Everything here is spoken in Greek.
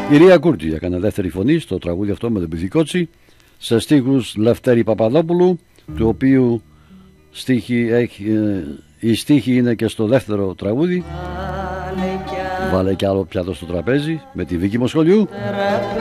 Η Ρία Κούρτη έκανε δεύτερη φωνή στο τραγούδι αυτό με τον Πηδικότσι, σε στίχους Λευτέρη Παπαδόπουλου, του οποίου η στίχη είναι και στο δεύτερο τραγούδι. Βάλε κι άλλο πιάτο στο τραπέζι με τη Βίκη Μοσχολιού.